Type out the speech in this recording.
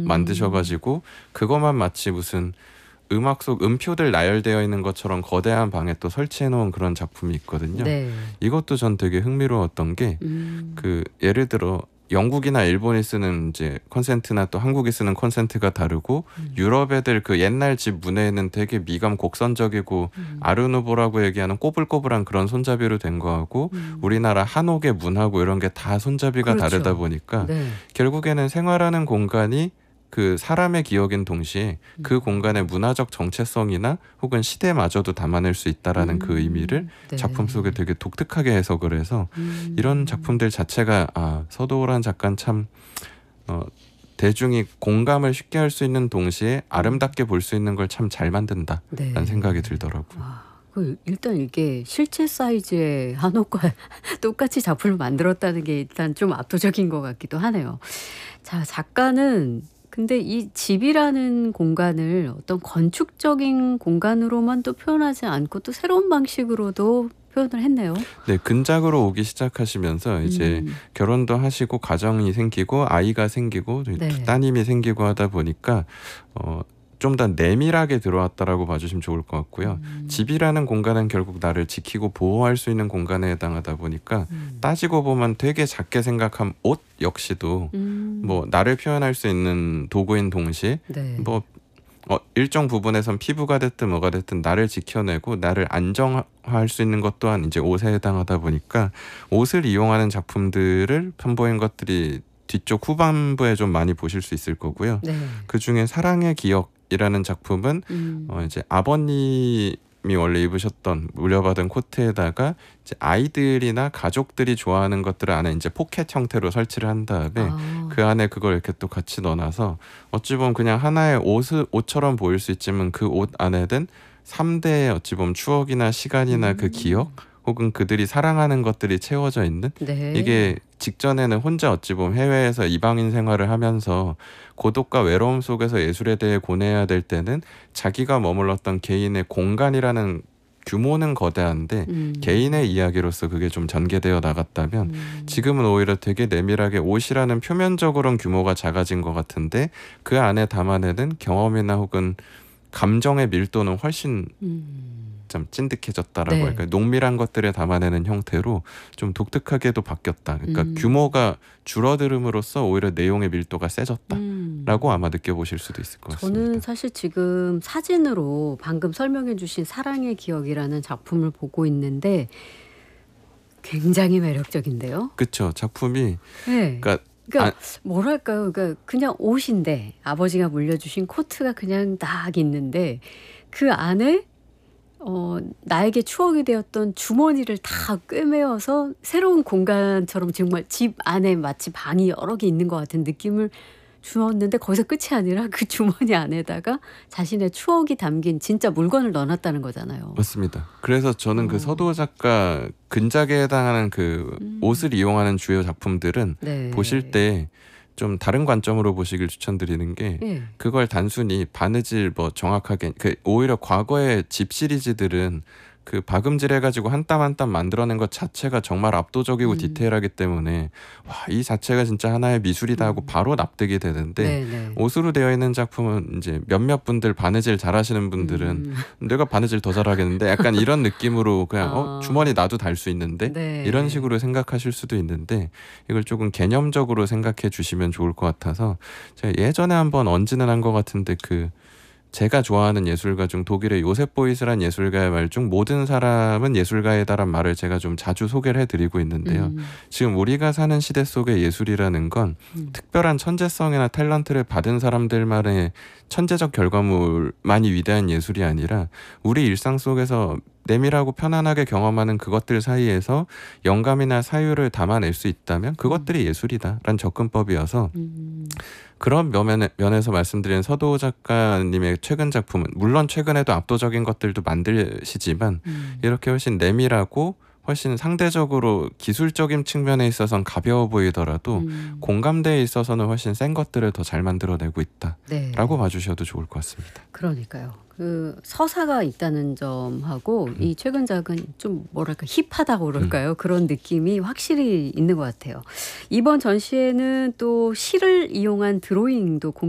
만드셔가지고 그것만 마치 무슨 음악 속 음표들 나열되어 있는 것처럼 거대한 방에 또 설치해 놓은 그런 작품이 있거든요. 네. 이것도 전 되게 흥미로웠던 게 그 예를 들어 영국이나 일본이 쓰는 이제 콘센트나 또 한국이 쓰는 콘센트가 다르고 유럽 애들 그 옛날 집 문에는 되게 미감 곡선적이고 아르누보라고 얘기하는 꼬불꼬불한 그런 손잡이로 된 거하고 우리나라 한옥의 문하고 이런 게 다 손잡이가 다르다 그렇죠. 보니까 네. 결국에는 생활하는 공간이 그 사람의 기억인 동시에 그 공간의 문화적 정체성이나 혹은 시대마저도 담아낼 수 있다라는 그 의미를 네. 작품 속에 되게 독특하게 해석을 해서 이런 작품들 자체가 서도우란 작가는 참 대중이 공감을 쉽게 할 수 있는 동시에 아름답게 볼 수 있는 걸 참 잘 만든다라는 네. 생각이 들더라고요. 일단 이게 실제 사이즈의 한옥과 똑같이 작품을 만들었다는 게 일단 좀 압도적인 것 같기도 하네요. 자, 작가는 근데 이 집이라는 공간을 어떤 건축적인 공간으로만 또 표현하지 않고 또 새로운 방식으로도 표현을 했네요. 네, 근작으로 오기 시작하시면서 이제 결혼도 하시고 가정이 생기고 아이가 생기고 또 네. 따님이 생기고 하다 보니까 좀 더 내밀하게 들어왔다라고 봐주시면 좋을 것 같고요. 집이라는 공간은 결국 나를 지키고 보호할 수 있는 공간에 해당하다 보니까 따지고 보면 되게 작게 생각한 옷 역시도 뭐 나를 표현할 수 있는 도구인 동시에 네. 뭐 일정 부분에선 피부가 됐든 뭐가 됐든 나를 지켜내고 나를 안정할 수 있는 것 또한 이제 옷에 해당하다 보니까 옷을 이용하는 작품들을 선보인 것들이 뒤쪽 후반부에 좀 많이 보실 수 있을 거고요. 네. 그중에 사랑의 기억이라는 작품은 이제 아버님이 원래 입으셨던 물려받은 코트에다가 이제 아이들이나 가족들이 좋아하는 것들을 안에 이제 포켓 형태로 설치를 한 다음에 그 안에 그걸 이렇게 또 같이 넣어놔서 어찌 보면 그냥 하나의 옷처럼 보일 수 있지만 그 옷 안에는 3대의 어찌 보면 추억이나 시간이나 그 기억 혹은 그들이 사랑하는 것들이 채워져 있는 네. 이게 직전에는 혼자 어찌 보면 해외에서 이방인 생활을 하면서 고독과 외로움 속에서 예술에 대해 고뇌해야 될 때는 자기가 머물렀던 개인의 공간이라는 규모는 거대한데 개인의 이야기로서 그게 좀 전개되어 나갔다면 지금은 오히려 되게 내밀하게 옷이라는 표면적으로는 규모가 작아진 것 같은데 그 안에 담아내는 경험이나 혹은 감정의 밀도는 훨씬 좀 찐득해졌다라고 네. 할까요? 농밀한 것들을 담아내는 형태로 좀 독특하게도 바뀌었다. 그러니까 규모가 줄어들음으로써 오히려 내용의 밀도가 세졌다라고 아마 느껴보실 수도 있을 것 같습니다. 저는 사실 지금 사진으로 방금 설명해 주신 사랑의 기억이라는 작품을 보고 있는데 굉장히 매력적인데요. 그렇죠. 작품이 네. 그러니까 뭐랄까요? 그러니까 그냥 옷인데 아버지가 물려주신 코트가 그냥 딱 있는데 그 안에 나에게 추억이 되었던 주머니를 다 꿰매어서 새로운 공간처럼 정말 집 안에 마치 방이 여러 개 있는 것 같은 느낌을 주었는데 거기서 끝이 아니라 그 주머니 안에다가 자신의 추억이 담긴 진짜 물건을 넣어놨다는 거잖아요. 맞습니다. 그래서 저는 그 서도우 작가 근작에 해당하는 그 옷을 이용하는 주요 작품들은 네. 보실 때 좀 다른 관점으로 보시길 추천드리는 게 예. 그걸 단순히 바느질 뭐 정확하게 오히려 과거의 집 시리즈들은 그 박음질 해가지고 한 땀 한 땀 만들어낸 것 자체가 정말 압도적이고 디테일하기 때문에 와, 이 자체가 진짜 하나의 미술이다 하고 바로 납득이 되는데 네. 옷으로 되어 있는 작품은 이제 몇몇 분들 바느질 잘하시는 분들은 내가 바느질 더 잘하겠는데 약간 이런 느낌으로 그냥 주머니 나도 달 수 있는데 네. 이런 식으로 생각하실 수도 있는데 이걸 조금 개념적으로 생각해 주시면 좋을 것 같아서 제가 예전에 한번 언지는 한 것 같은데 제가 좋아하는 예술가 중 독일의 요셉 보이스란 예술가의 말 중 모든 사람은 예술가이다란 말을 제가 좀 자주 소개를 해드리고 있는데요. 지금 우리가 사는 시대 속의 예술이라는 건 특별한 천재성이나 탤런트를 받은 사람들만의 천재적 결과물만이 위대한 예술이 아니라 우리 일상 속에서 내밀하고 편안하게 경험하는 그것들 사이에서 영감이나 사유를 담아낼 수 있다면 그것들이 예술이다라는 접근법이어서 그런 면에서 말씀드린 서도우 작가님의 최근 작품은 물론 최근에도 압도적인 것들도 만드시지만 이렇게 훨씬 내밀하고 훨씬 상대적으로 기술적인 측면에 있어서는 가벼워 보이더라도 공감대에 있어서는 훨씬 센 것들을 더 잘 만들어내고 있다라고 봐주셔도 좋을 것 같습니다. 그러니까요. 그 서사가 있다는 점하고 이 최근작은 좀 뭐랄까 힙하다고 그럴까요? 그런 느낌이 확실히 있는 것 같아요. 이번 전시회는 또 실을 이용한 드로잉도